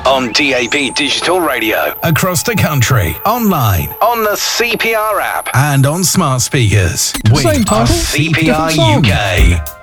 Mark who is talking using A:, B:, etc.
A: On DAB Digital Radio.
B: Across the country. Online.
A: On the CPR app.
B: And on smart speakers. We
C: Same
B: are
C: title,
B: CPR
C: different song.
B: UK.